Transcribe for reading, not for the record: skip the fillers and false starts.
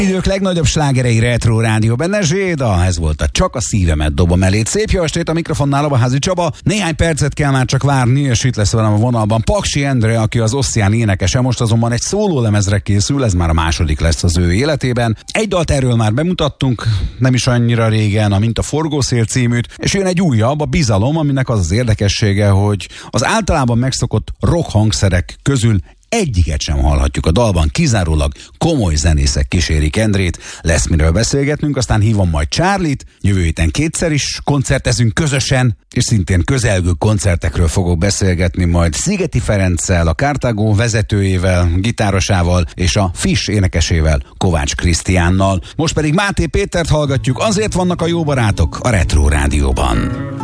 Idők legnagyobb slágerei Retro Rádió, benne Zséda, ez volt a Csak a szívemet dobom elét. Szép jó estét, a mikrofonnál Lovaházi Csaba. Néhány percet kell már csak várni, és itt lesz velem a vonalban Paksi Endre, aki az Ossian énekese, most azonban egy szólólemezre készül, ez már a második lesz az ő életében. Egy dalt erről már bemutattunk, nem is annyira régen, mint a Forgószél címűt, és jön egy újabb, a Bizalom, aminek az az érdekessége, hogy az általában megszokott rock hangszerek közül egyiket sem hallhatjuk a dalban, kizárólag komoly zenészek kísérik Endrét, lesz miről beszélgetnünk, aztán hívom majd Charlie-t, jövő héten kétszer is koncertezünk közösen, és szintén közelgő koncertekről fogok beszélgetni majd Szigeti Ferenccel, a Carthago vezetőjével, gitárosával, és a Fish énekesével, Kovács Krisztiánnal. Most pedig Máté Pétert hallgatjuk, azért vannak a jó barátok a Retro Rádióban.